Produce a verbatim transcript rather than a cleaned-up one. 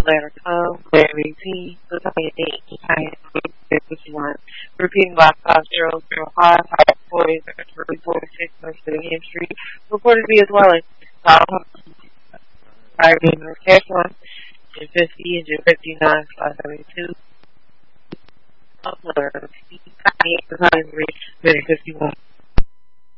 letter come, letter eighteen, the time eight, time fifty-one. Repeating block five zero zero five, five forty, forty-six, Michigan Street. Reported to be as well as five North Cash one, and fifty, and fifty-nine, five seventy-two. Upload, fifty-one.